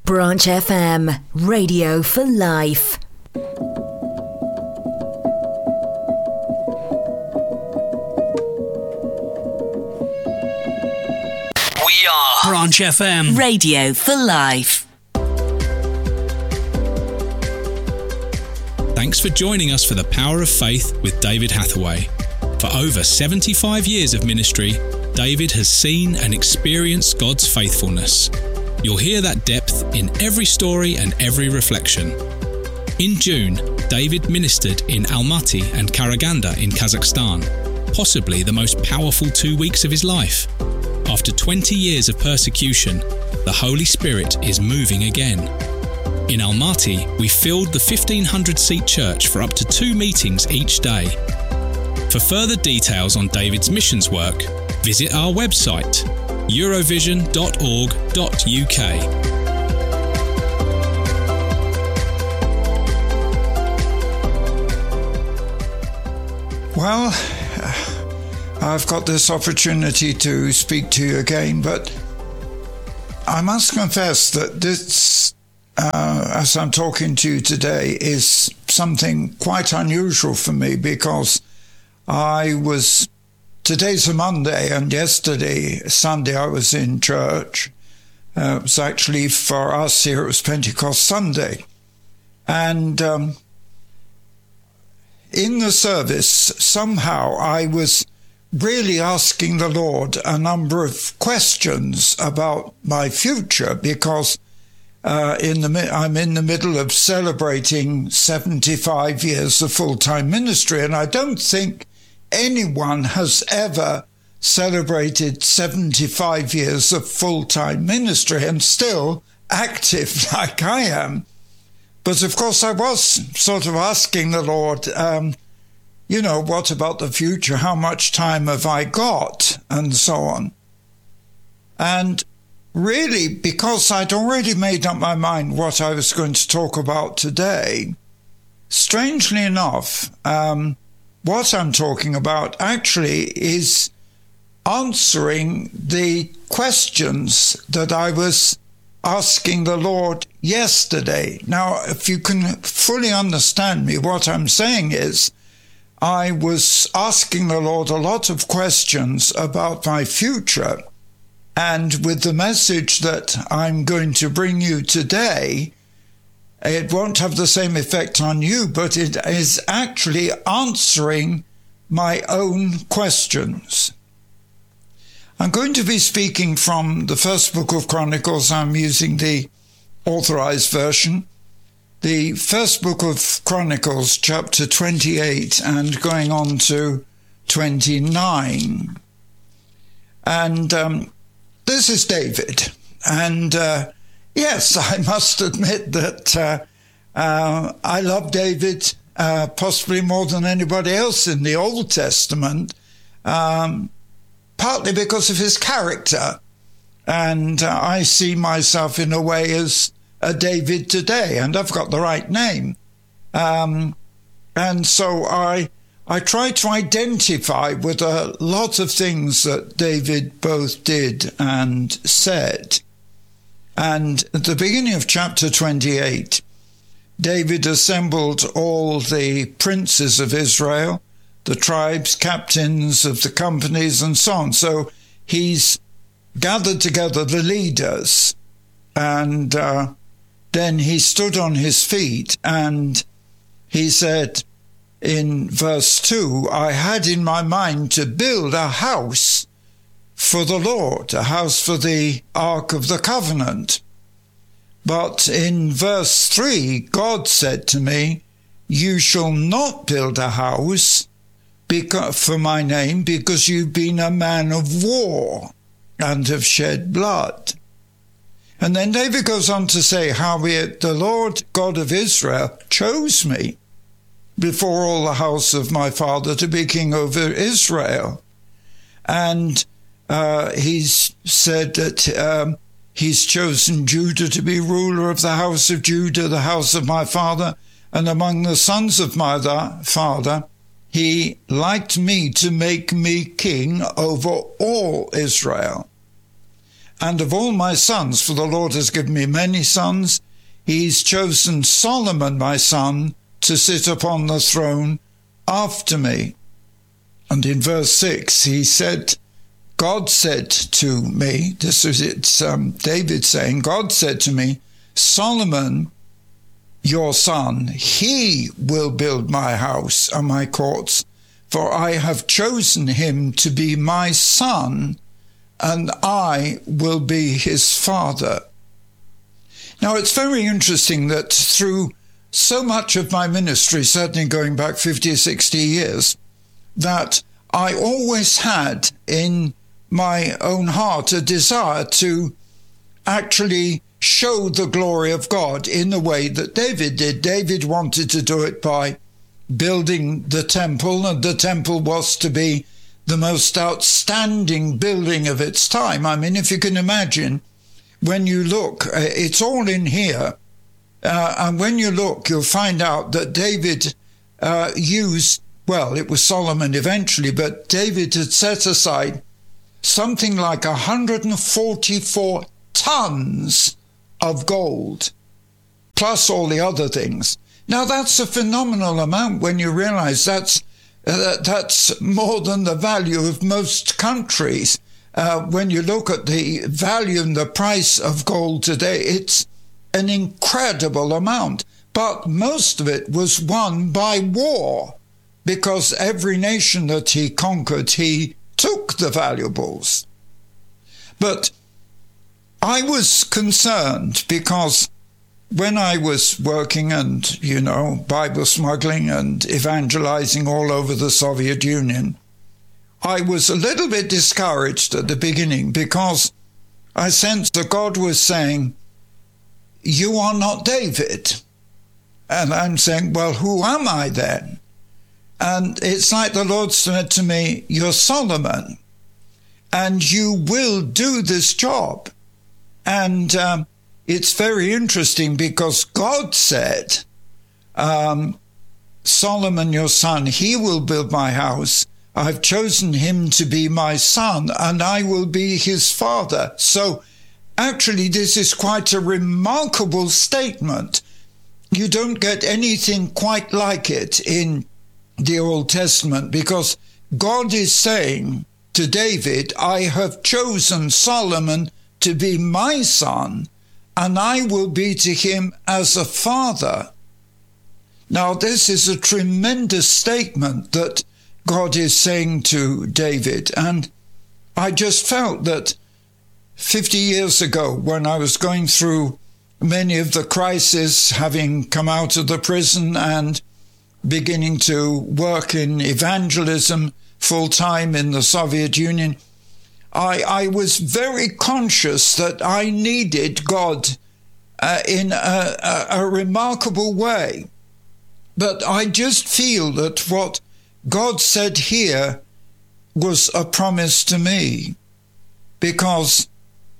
Branch FM, radio for life. We are Branch FM, radio for life. Thanks for joining us for The Power of Faith with David Hathaway. For over 75 years of ministry, David has seen and experienced God's faithfulness. You'll hear that depth in every story and every reflection. In June, David ministered in Almaty and Karaganda in Kazakhstan, possibly the most powerful 2 weeks of his life. After 20 years of persecution, the Holy Spirit is moving again. In Almaty, we filled the 1,500-seat church for up to 2 meetings each day. For further details on David's missions work, visit our website, eurovision.org.uk. Well, I've got this opportunity to speak to you again, but I must confess that this, as I'm talking to you today, is something quite unusual for me, because today's a Monday, and yesterday, Sunday, I was in church. It was actually, for us here, it was Pentecost Sunday. And in the service, somehow I was really asking the Lord a number of questions about my future, because I'm in the middle of celebrating 75 years of full-time ministry, and I don't think anyone has ever celebrated 75 years of full-time ministry and still active like I am. But of course I was sort of asking the Lord, what about the future? How much time have I got? And so on. And really, because I'd already made up my mind what I was going to talk about today, strangely enough, what I'm talking about actually is answering the questions that I was asking the Lord yesterday. Now, if you can fully understand me, what I'm saying is I was asking the Lord a lot of questions about my future. And with the message that I'm going to bring you today, it won't have the same effect on you, but it is actually answering my own questions. I'm going to be speaking from the first book of Chronicles. I'm using the authorized version. The first book of Chronicles, chapter 28, and going on to 29. And this is David. And yes, I must admit that I love David possibly more than anybody else in the Old Testament, partly because of his character. And I see myself in a way as a David today, and I've got the right name. And so I try to identify with a lot of things that David both did and said. And at the beginning of chapter 28, David assembled all the princes of Israel, the tribes, captains of the companies, and so on. So he's gathered together the leaders, and then he stood on his feet, and he said in verse 2, I had in my mind to build a house for the Lord, a house for the Ark of the Covenant. But in verse 3, God said to me, you shall not build a house for my name, because you've been a man of war and have shed blood. And then David goes on to say, howbeit the Lord God of Israel chose me before all the house of my father to be king over Israel. And he's said that he's chosen Judah to be ruler of the house of Judah, the house of my father, and among the sons of my father, he liked me to make me king over all Israel. And of all my sons, for the Lord has given me many sons, he's chosen Solomon, my son, to sit upon the throne after me. And in verse 6, he said, God said to me, this is David saying, God said to me, Solomon, your son, he will build my house and my courts, for I have chosen him to be my son, and I will be his father. Now, it's very interesting that through so much of my ministry, certainly going back 50 or 60 years, that I always had in my own heart a desire to actually show the glory of God in the way that David did. David wanted to do it by building the temple, and the temple was to be the most outstanding building of its time. I mean, if you can imagine, when you look, it's all in here, and when you look, you'll find out that David used, well, it was Solomon eventually, but David had set aside something like 144 tons of gold, plus all the other things. Now, that's a phenomenal amount when you realize that's more than the value of most countries. When you look at the value and the price of gold today, it's an incredible amount. But most of it was won by war, because every nation that he conquered, he took the valuables. But I was concerned because when I was working and, Bible smuggling and evangelizing all over the Soviet Union, I was a little bit discouraged at the beginning because I sensed that God was saying, you are not David. And I'm saying, well, who am I then? And it's like the Lord said to me, you're Solomon, and you will do this job. And it's very interesting because God said, Solomon, your son, he will build my house. I've chosen him to be my son, and I will be his father. So actually, this is quite a remarkable statement. You don't get anything quite like it in the Old Testament, because God is saying to David, I have chosen Solomon to be my son, and I will be to him as a father. Now, this is a tremendous statement that God is saying to David, and I just felt that 50 years ago, when I was going through many of the crises, having come out of the prison and beginning to work in evangelism full-time in the Soviet Union, I was very conscious that I needed God in a remarkable way. But I just feel that what God said here was a promise to me, because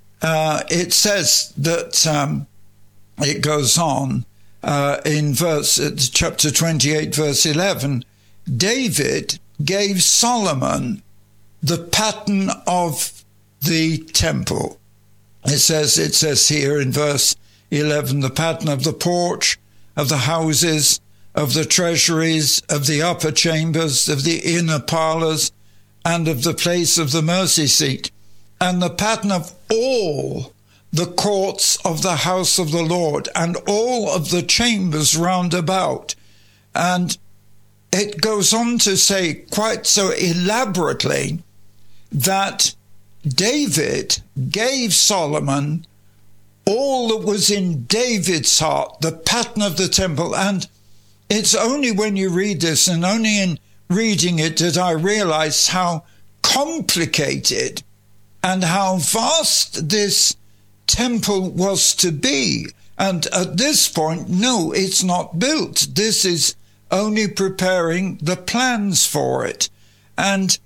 it says that it goes on in chapter 28, verse 11, David gave Solomon the pattern of the temple. It says here in verse 11, the pattern of the porch, of the houses, of the treasuries, of the upper chambers, of the inner parlors, and of the place of the mercy seat, and the pattern of all the courts of the house of the Lord, and all of the chambers round about. And it goes on to say quite so elaborately that David gave Solomon all that was in David's heart, the pattern of the temple. And it's only when you read this, and only in reading it, that I realize how complicated and how vast this temple was to be. And at this point, no, it's not built. This is only preparing the plans for it. And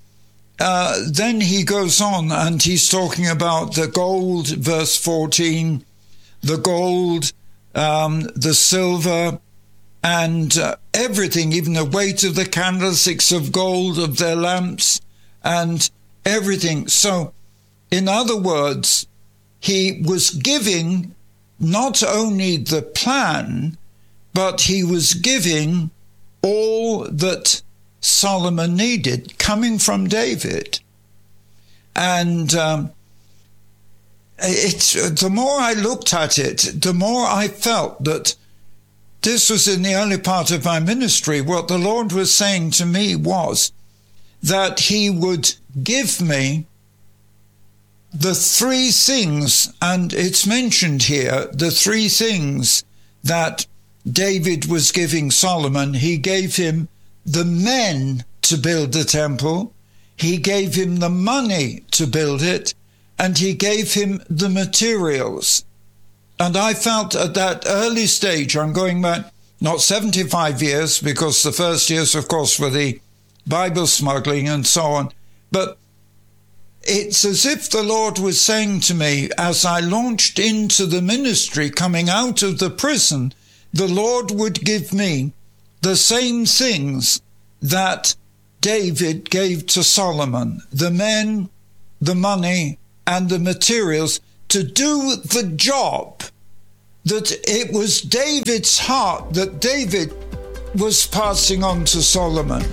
then he goes on and he's talking about the gold, verse 14, the gold, the silver, and everything, even the weight of the candlesticks of gold of their lamps and everything. So, in other words, he was giving not only the plan, but he was giving all that Solomon needed, coming from David. And the more I looked at it, the more I felt that this was in the early part of my ministry. What the Lord was saying to me was that he would give me the three things, and it's mentioned here, the three things that David was giving Solomon. He gave him the men to build the temple, he gave him the money to build it, and he gave him the materials. And I felt at that early stage, I'm going back not 75 years, because the first years, of course, were the Bible smuggling and so on, but it's as if the Lord was saying to me, as I launched into the ministry coming out of the prison, the Lord would give me the same things that David gave to Solomon, the men, the money, and the materials to do the job that it was David's heart that David was passing on to Solomon.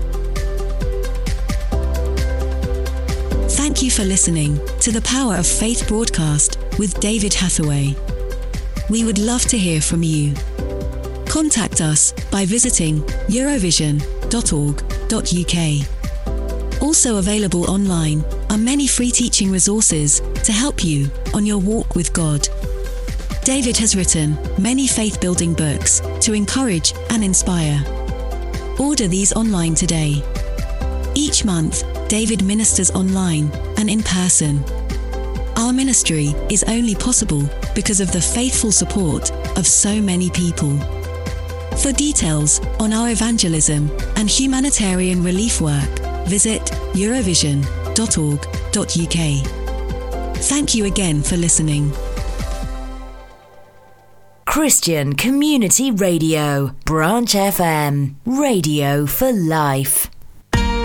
Thank you for listening to the Power of Faith broadcast with David Hathaway. We would love to hear from you. Contact us by visiting eurovision.org.uk. Also available online are many free teaching resources to help you on your walk with God. David has written many faith-building books to encourage and inspire. Order these online today. Each month, David ministers online and in person. Our ministry is only possible because of the faithful support of so many people. For details on our evangelism and humanitarian relief work, visit eurovision.org.uk. Thank you again for listening. Christian Community Radio, Branch FM, Radio for Life.